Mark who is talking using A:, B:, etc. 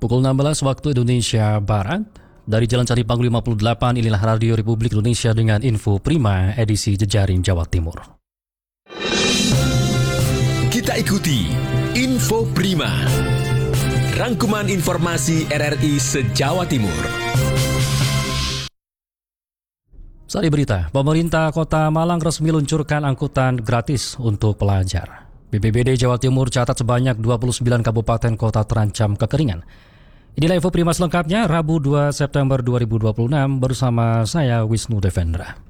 A: Pukul 16 waktu Indonesia Barat, dari Jalan Cari Panggung 58, inilah Radio Republik Indonesia dengan Info Prima edisi Jejaring Jawa Timur.
B: Kita ikuti Info Prima, rangkuman informasi RRI se-Jawa Timur.
A: Sari berita, pemerintah Kota Malang resmi luncurkan angkutan gratis untuk pelajar. BPBD Jawa Timur catat sebanyak 29 kabupaten kota terancam kekeringan. Inilah Info Prima selengkapnya, Rabu 2 September 2026 bersama saya Wisnu Devendra.